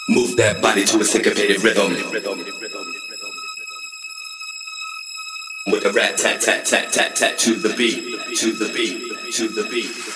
Move that body to a syncopated rhythm. With a rat tat tat tat tat tat to the beat, to the beat, to the beat.